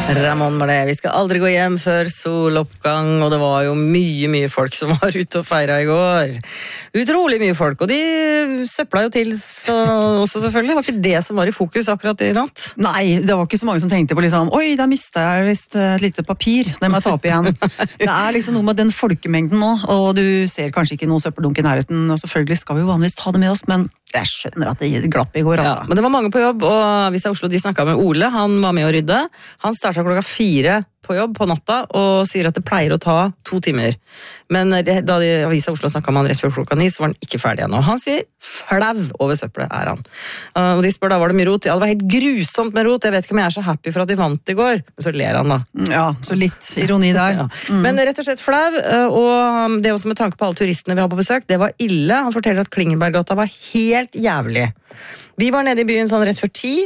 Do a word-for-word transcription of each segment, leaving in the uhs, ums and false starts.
Ramón var det. Vi skal aldri gå hjem før soloppgang, og det var jo mye, mye folk som var ute og feiret i går. Utrolig mye folk, og de søpla jo til så, også selvfølgelig. Det var ikke det som var i fokus akkurat i natt. Nei, det var ikke så mange som tenkte på liksom, oi, der mistet jeg vist et lite papir, det må jeg ta opp igjen. Det er liksom noe med den folkemengden nå, og du ser kanskje ikke noen søppeldunk i nærheten, og selvfølgelig skal vi jo vanligvis ta det med oss, men jeg skjønner at det glapp i går, altså. Ja, men det var mange på jobb, og hvis det er Oslo, de snakket med Ole, han var med å rydde. Han startet klokka fire på jobb på natta, og sier at det pleier å ta to timer. Men det, da de Avisa Oslo snakket med han rett før klokka ni, så var han ikke ferdig ennå. Han sier flau over søppelet, er han. Og de spør da, var det mye rot? Ja, det var helt grusomt med rot. Jeg vet ikke om jeg er så happy for at vi vant i går. Men så ler han da. Ja, så litt ironi der. Ja. Mm. Men rett og slett flau, og det også med tanke på alle turistene vi har på besøk, det var ille. Han forteller at Klingenberggata var helt jævlig. Vi var nede i byen sånn rett før ti,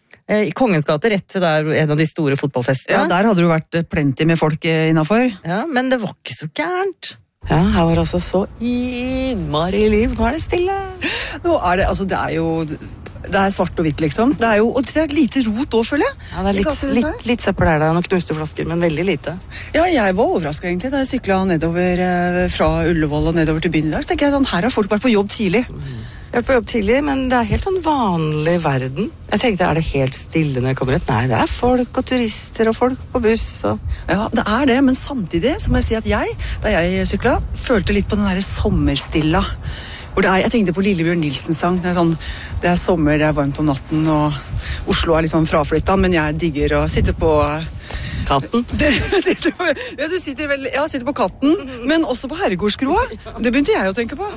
i Kongens gate, rett ved der en av de store fotballfestene. Ja, der hadde det jo vært plenty med folk innenfor. Ja, men det var ikke så gærent. Ja, her var altså så innmari liv. Nå er det stille. Nå er det, altså det er jo, det er svart og hvitt liksom. Det er jo, og det er lite rot også, føler jeg. Ja, det er litt, litt, litt søppel der, noen knuste flasker, men veldig lite. Ja, jeg var overrasket egentlig, da jeg syklet nedover fra Ullevål og nedover til byen i dag, så tenker jeg sånn, her har folk vært på jobb tidlig. Jeg har vært på jobb tidlig, men det er helt sånn vanlig verden. Jeg tenkte, er det helt stille når jeg kommer ut? Nei, det er folk og turister og folk på buss. Og... Ja, det er det, men samtidig så må jeg si at jeg, da jeg syklet, følte litt på den der sommerstilla. Hvor det er, jeg tenkte på Lillebjørn Nilsens sang. Det er, sånn, det er sommer, det er varmt om natten, og Oslo er litt sånn fraflyttet, men jeg digger å sitte på... Katten? Det, sitter på, ja, du sitter vel, ja, sitter på Katten, men også på Herregårdskroa. Det begynte jeg å tenke på.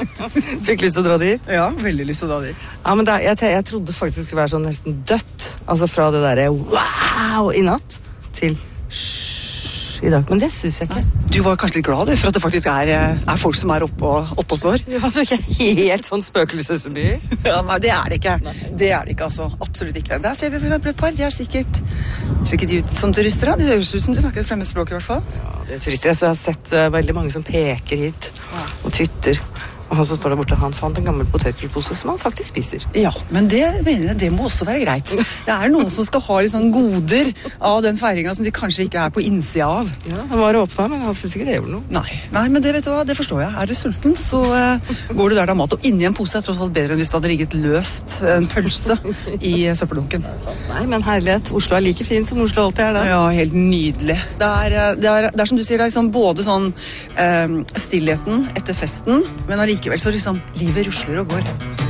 Fikk lyst til å dra dit? Ja, veldig lyst til å dra dit. Ja, men det, jeg, jeg trodde faktisk det skulle være sånn nesten dødt. Altså fra det der wow i natt til shh i dag. Men det synes jeg ikke. Du var kanskje litt glad du, for at det faktisk er, er folk som er oppe og, oppe og står. Ja, altså ikke helt sånn spøkelsesby. Ja, nei, det er det ikke. Nei. Det er det ikke, altså. Absolutt ikke. Der ser vi for eksempel et par. De er sikkert, ser ikke de ut som turister, da? De ser ut som de snakker et fremmed språk i hvert fall. Ja, det er turister. Så jeg har sett uh, veldig mange som peker hit og twitter. Og han som står der borte, han fant en gammel potetgullpose som han faktisk spiser. Ja, men det mener jeg, det må også være greit. Det er noen som skal ha litt sånn goder av den feiringen som de kanskje ikke er på innsida av. Ja, han var åpnet, men han synes ikke det gjorde noe. Nei, Nei men det vet du hva, det forstår jeg. Er du sulten, så uh, går du der det er mat. Og inni en pose er tross alt bedre enn hvis det hadde ligget løst en pølse i søppeldunken. Nei, men herlighet. Oslo er like fin som Oslo alltid er da. Ja, helt nydelig. Det er, det er, det er som du sier, det er liksom både sånn uh, stillheten etter festen, men allikevel så liksom livet rusler og går.